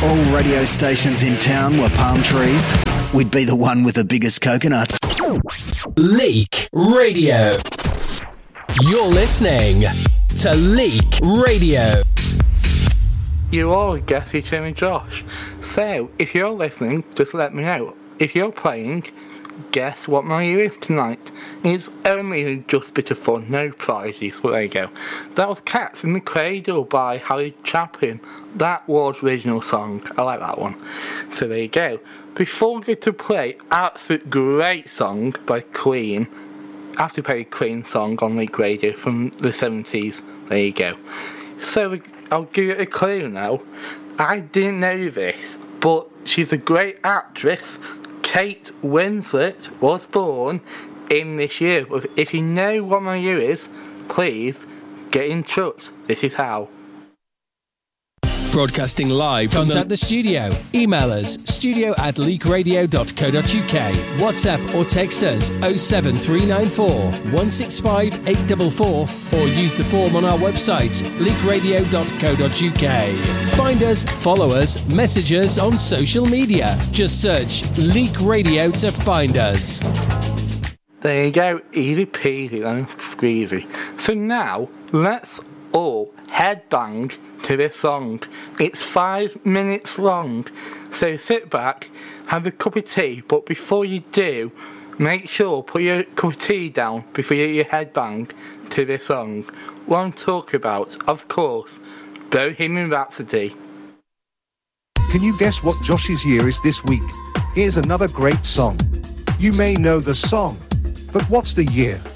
all radio stations in town were palm trees, we'd be the one with the biggest coconuts. Leak Radio. You're listening to Leak Radio. You all guess it's Jimmy Josh. So, if you're listening, just let me know. If you're playing, guess what my year is tonight. It's only just a bit of fun, no prizes, but there you go. That was Cats in the Cradle by Harry Chapin. That was original song. I like that one. So there you go. Before we get to play absolute great song by Queen, I have to play a Queen song on Leak Radio from the 70s. There you go. So I'll give you a clue now. I didn't know this, but she's a great actress. Kate Winslet was born in this year. If you know what my year is, please get in touch. This is how. Broadcasting live. Contact the studio. Email us studio@leakradio.co.uk. WhatsApp or text us 07394 165 844 or use the form on our website leakradio.co.uk. Find us, follow us, message us on social media. Just search Leak Radio to find us. There you go. Easy peasy and squeezy. So now let's all headbang to this song. It's 5 minutes long, so sit back, have a cup of tea, but before you do, make sure put your cup of tea down before you headbang to this song. What I'm talking about, of course, Bohemian Rhapsody. Can you guess what Josh's year is this week? Here's another great song. You may know the song, but what's the year?